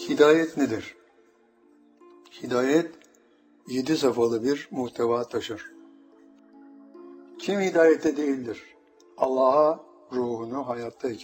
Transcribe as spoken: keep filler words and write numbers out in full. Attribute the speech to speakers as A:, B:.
A: Hidayet nedir? Hidayet, yedi safhalı bir muhteva taşır. Kim hidayette değildir? Allah'a ruhunu hayattayken